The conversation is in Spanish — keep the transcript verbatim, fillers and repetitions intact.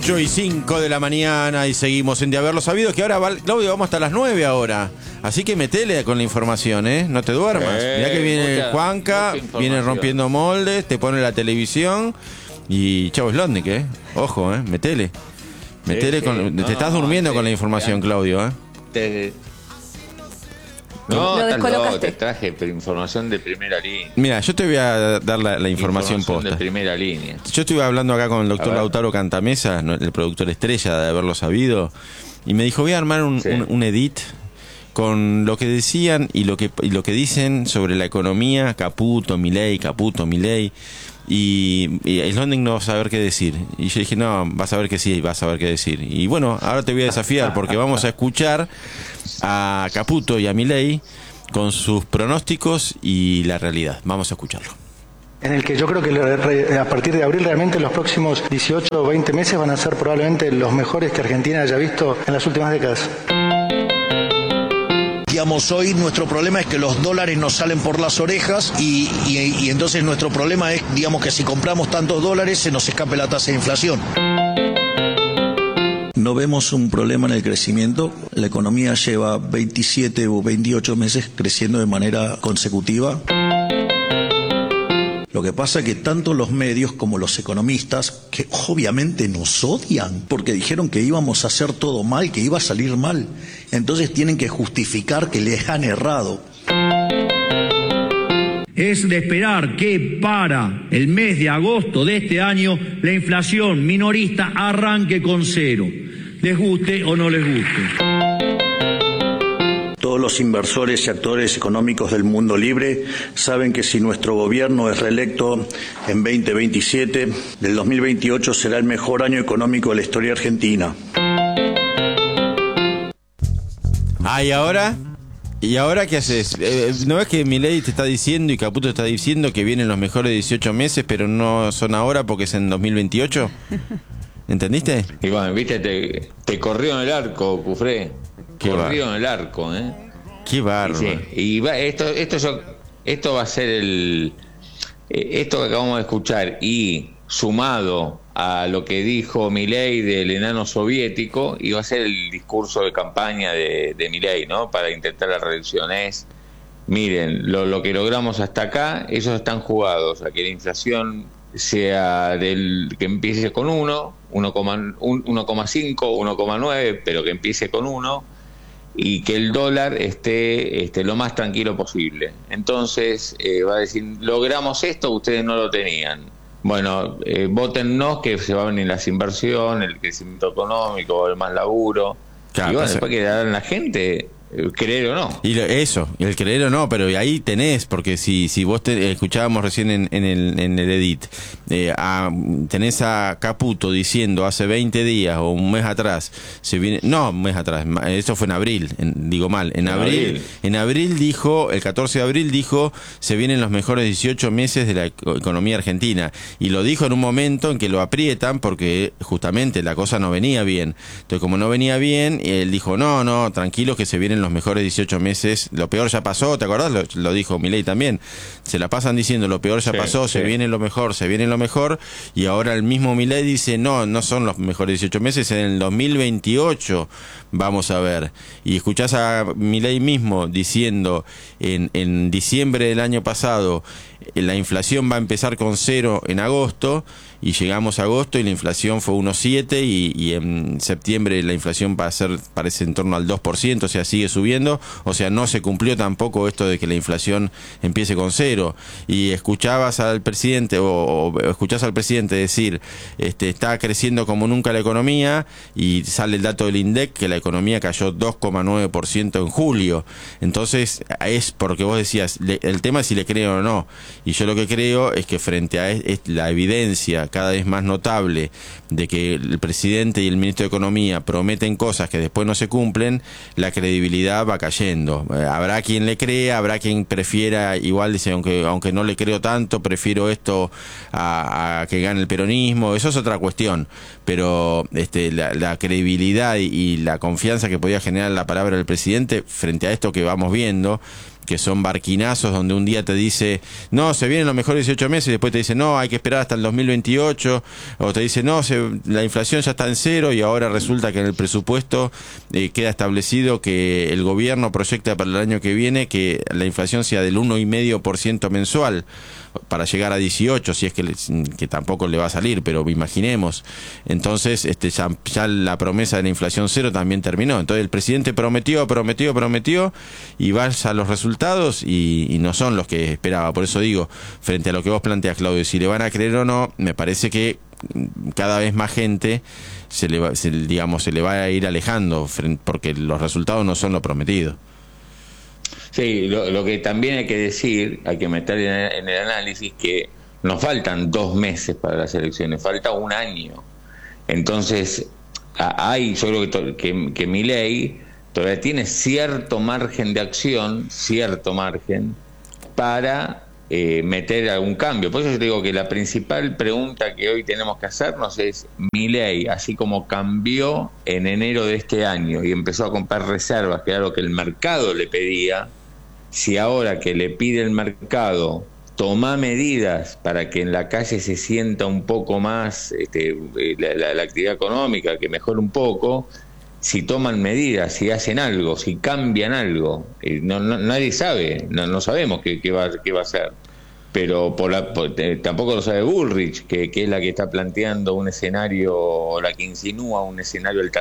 ocho y cinco de la mañana y seguimos en De Haberlo Sabido, que ahora, va, Claudio, vamos hasta las nueve ahora. Así que metele con la información, ¿eh? No te duermas. Eh, Mirá que viene mucha, Juanca, viene rompiendo moldes, te pone la televisión y Chavo Slotnick, ¿eh? Ojo, ¿eh? Metele. Metele sí, con... sí. Te No, estás no, durmiendo sí, con la información, ya. Claudio, ¿eh? Te... No, Lo estás loco, descolocaste. te traje pero información de primera línea. Mira, yo te voy a dar la, la información, posta. de primera línea. Yo estuve hablando acá con el A doctor ver. Lautaro Cantamesa, ¿no? El productor estrella de Haberlo Sabido, y me dijo, voy a armar un, Sí. un, un edit con lo que decían y lo que y lo que dicen sobre la economía, Caputo, Milei, Caputo, Milei, y, y Slotnick no va a saber qué decir. Y yo dije, no, vas a ver que sí, vas a ver qué decir. Y bueno, ahora te voy a desafiar porque vamos a escuchar a Caputo y a Milei con sus pronósticos y la realidad. Vamos a escucharlo. En el que yo creo que le- re- a partir de abril realmente los próximos dieciocho o veinte meses van a ser probablemente los mejores que Argentina haya visto en las últimas décadas. Digamos, hoy nuestro problema es que los dólares nos salen por las orejas y, y, y entonces nuestro problema es, digamos, que si compramos tantos dólares se nos escape la tasa de inflación. No vemos un problema en el crecimiento. La economía lleva veintisiete o veintiocho meses creciendo de manera consecutiva. Lo que pasa es que tanto los medios como los economistas, que obviamente nos odian, porque dijeron que íbamos a hacer todo mal, que iba a salir mal, entonces tienen que justificar que les han errado. Es de esperar que para el mes de agosto de este año la inflación minorista arranque con cero, les guste o no les guste. Todos los inversores y actores económicos del mundo libre saben que si nuestro gobierno es reelecto en veinte veintisiete, del dos mil veintiocho será el mejor año económico de la historia argentina. Ah, ¿y ahora? ¿Y ahora qué haces? Eh, ¿No ves que Milei te está diciendo y Caputo está diciendo que vienen los mejores dieciocho meses, pero no son ahora porque es en dos mil veintiocho? ¿Entendiste? Y bueno, viste, te, te corrió en el arco, Cufré. Qué Corrió bar- en el arco, ¿eh? Qué bárbaro. Sí, y va, esto, esto, yo- esto va a ser el. eh, Esto que acabamos de escuchar y sumado a lo que dijo Milei del enano soviético, y va a ser el discurso de campaña de, de Milei, ¿no? Para intentar la reelección. Es, miren, lo, lo que logramos hasta acá, ellos están jugados a que la inflación sea del que empiece con uno, uno coma cinco, uno coma nueve, pero que empiece con uno, y que el dólar esté, esté lo más tranquilo posible. Entonces eh, va a decir, logramos esto, ustedes no lo tenían. Bueno, eh, votennos que se van a venir las inversiones, el crecimiento económico, el más laburo. Claro, y bueno, pasa- después que darán la gente, eh, creer o no. Y lo- eso, el creer o no, pero ahí tenés, porque si si vos te, escuchábamos recién en, en el, en el edit, eh, a- tenés a Caputo diciendo hace veinte días o un mes atrás, se viene, no, un mes atrás, ma- eso fue en abril, en- digo mal, en, En abril, abril. en abril dijo, el catorce de abril dijo, se vienen los mejores dieciocho meses de la eco- economía argentina, y lo dijo en un momento en que lo aprietan porque justamente la cosa no venía bien. Entonces, como no venía bien, él dijo, no, no, tranquilos que se vienen los mejores dieciocho meses, lo peor ya pasó, ¿te acordás? Lo, lo dijo Milei también. Se la pasan diciendo, lo peor ya Sí, pasó, se sí. viene lo mejor, se viene lo mejor, y ahora el mismo Milei dice, no, no son los mejores dieciocho meses, en el dos mil veintiocho vamos a ver. Y escuchás a Milei mismo diciendo, en, en diciembre del año pasado, eh, la inflación va a empezar con cero en agosto, y llegamos a agosto y la inflación fue uno coma siete y, y en septiembre la inflación va a ser, parece en torno al dos por ciento, o sea, sigue subiendo, o sea, no se cumplió tampoco esto de que la inflación empiece con cero. Y escuchabas al presidente, o, o escuchás al presidente decir, este, está creciendo como nunca la economía, y sale el dato del INDEC que la economía cayó dos coma nueve por ciento en julio. Entonces, es porque vos decías, le- el tema es si le creo o no. Y yo lo que creo es que frente a es, es la evidencia cada vez más notable de que el presidente y el ministro de Economía prometen cosas que después no se cumplen, la credibilidad va cayendo. Eh, habrá quien le crea, habrá quien prefiera, igual dice, aunque aunque no le creo tanto, prefiero esto a, a que gane el peronismo, eso es otra cuestión, pero este la, la credibilidad y, y la confianza que podía generar la palabra del presidente frente a esto que vamos viendo, que son barquinazos, donde un día te dice, no, se vienen los mejores dieciocho meses, y después te dice, no, hay que esperar hasta el dos mil veintiocho, o te dice, no, se, la inflación ya está en cero, y ahora resulta que en el presupuesto eh, queda establecido que el gobierno proyecta para el año que viene que la inflación sea del uno coma cinco por ciento mensual, para llegar a dieciocho, si es que, le, que tampoco le va a salir, pero imaginemos. Entonces, este ya, ya la promesa de la inflación cero también terminó. Entonces el presidente prometió, prometió, prometió, y vas a los resultados y, y no son los que esperaba. Por eso digo, frente a lo que vos planteas, Claudio, si le van a creer o no, me parece que cada vez más gente se le va, se, digamos, se le va a ir alejando, porque los resultados no son lo prometido. Sí, lo, lo que también hay que decir, hay que meter en el, en el análisis que nos faltan dos meses para las elecciones, falta un año. Entonces, hay, yo creo que, que, que Milei todavía tiene cierto margen de acción, cierto margen, para eh, meter algún cambio. Por eso yo digo que la principal pregunta que hoy tenemos que hacernos es, Milei, así como cambió en enero de este año y empezó a comprar reservas, que era lo que el mercado le pedía, si ahora que le pide el mercado toma medidas para que en la calle se sienta un poco más este, la, la, la actividad económica, que mejore un poco, si toman medidas, si hacen algo, si cambian algo, eh, no, no, nadie sabe, no, no sabemos qué, qué, va, qué va a hacer. Pero por la, por, eh, tampoco lo sabe Bullrich, que, que es la que está planteando un escenario, o la que insinúa un escenario alternativo